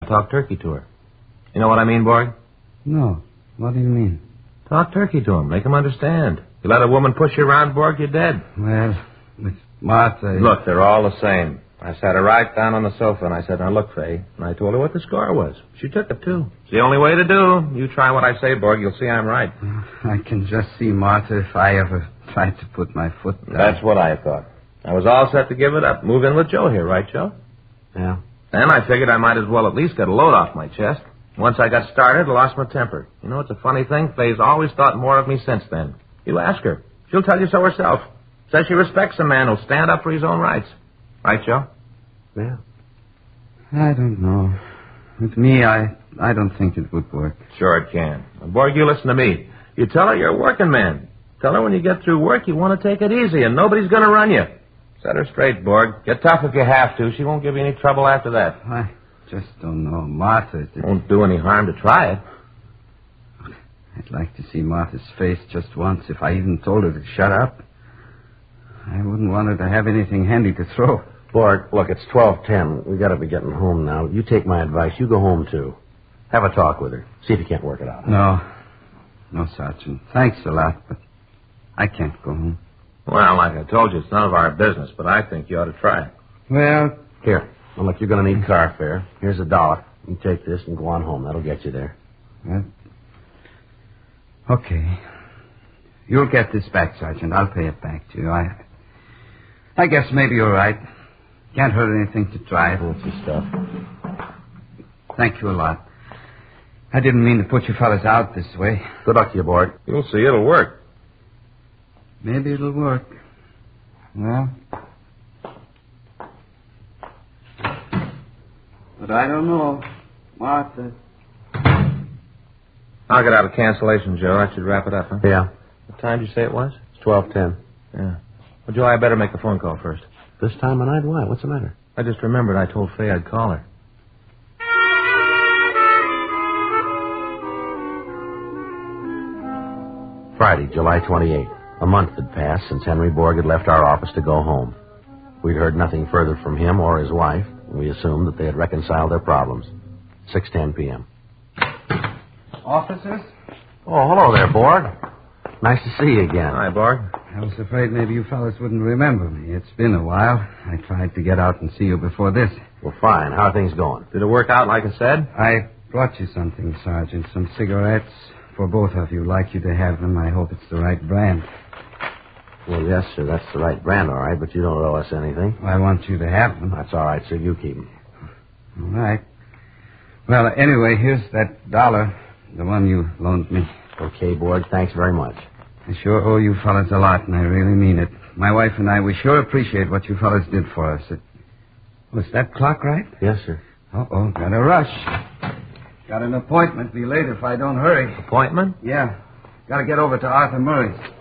Talk turkey to her. You know what I mean, Borg? No. What do you mean? Talk turkey to him. Make him understand. You let a woman push you around, Borg, you're dead. Well, with Martha... Look, they're all the same. I sat her right down on the sofa, and I said, now look, Faye. And I told her what the score was. She took it, too. It's the only way to do. You try what I say, Borg. You'll see I'm right. I can just see Martha if I ever tried to put my foot down. That's what I thought. I was all set to give it up. Move in with Joe here, right, Joe? Yeah. Then I figured I might as well at least get a load off my chest. Once I got started, I lost my temper. You know, it's a funny thing. Faye's always thought more of me since then. You ask her. She'll tell you so herself. Says she respects a man who'll stand up for his own rights. Right, Joe? Yeah. I don't know. With me, I don't think it would work. Sure it can. Now, Borg, you listen to me. You tell her you're a working man. Tell her when you get through work, you want to take it easy, and nobody's going to run you. Set her straight, Borg. Get tough if you have to. She won't give you any trouble after that. I just don't know. Martha... Won't do any harm to try it. I'd like to see Martha's face just once if I even told her to shut up. I wouldn't want her to have anything handy to throw. Borg, look, it's 12:10. We got to be getting home now. You take my advice. You go home, too. Have a talk with her. See if you can't work it out. No, Sergeant. Thanks a lot, but I can't go home. Well, like I told you, it's none of our business, but I think you ought to try. Well... Here. Well, look, you're going to need car fare. Here's $1. You take this and go on home. That'll get you there. Well, okay. You'll get this back, Sergeant. I'll pay it back to you. I guess maybe you're right. Can't hurt anything to try it. What's your stuff? Thank you a lot. I didn't mean to put you fellas out this way. Good luck to you, Borg. You'll see, it'll work. Maybe it'll work. Well... But I don't know. Martha... I'll get out of cancellation, Joe. That should wrap it up, huh? Yeah. What time did you say it was? It's 12:10. Yeah. Well, Joe, I better make a phone call first. This time of night? Why? What's the matter? I just remembered I told Faye I'd call her. Friday, July 28th. A month had passed since Henry Borg had left our office to go home. We'd heard nothing further from him or his wife. We assumed that they had reconciled their problems. 6:10 p.m. Officers? Oh, hello there, Borg. Nice to see you again. Hi, Borg. I was afraid maybe you fellas wouldn't remember me. It's been a while. I tried to get out and see you before this. Well, fine. How are things going? Did it work out like I said? I brought you something, Sergeant. Some cigarettes for both of you. Like you to have them. I hope it's the right brand. Well, yes, sir. That's the right brand, all right, but you don't owe us anything. I want you to have them. That's all right, sir. You keep them. All right. Well, anyway, here's that $1, the one you loaned me. Okay, Borg. Thanks very much. I sure owe you fellas a lot, and I really mean it. My wife and I, we sure appreciate what you fellas did for us. Was that clock right? Yes, sir. Uh-oh, gotta rush. Got an appointment. Be late if I don't hurry. Appointment? Yeah. Gotta get over to Arthur Murray's.